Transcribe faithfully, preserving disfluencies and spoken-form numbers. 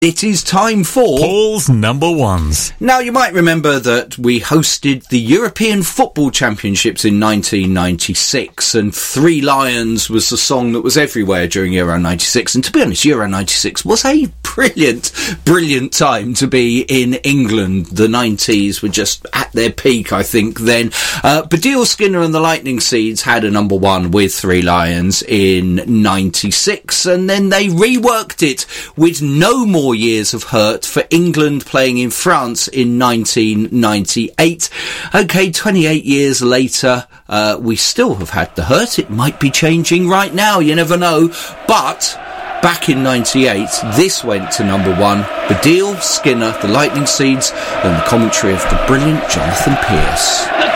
It is time for Paul's Number Ones. Now, you might remember that we hosted the European Football Championships in nineteen ninety-six, and Three Lions was the song that was everywhere during Euro ninety-six. And to be honest, Euro ninety-six was a brilliant, brilliant time to be in England. The nineties were just at their peak, I think, then. Uh, Baddiel, Skinner and the Lightning Seeds had a number one with Three Lions in ninety-six, and then they reworked it with No More Years of Hurt for England playing in France in nineteen ninety-eight. Okay, twenty-eight years later, uh, we still have had the hurt. It might be changing right now, you never know. But back in ninety-eight, this went to number one. Baddiel, Skinner, the Lightning Seeds, and the commentary of the brilliant Jonathan Pearce.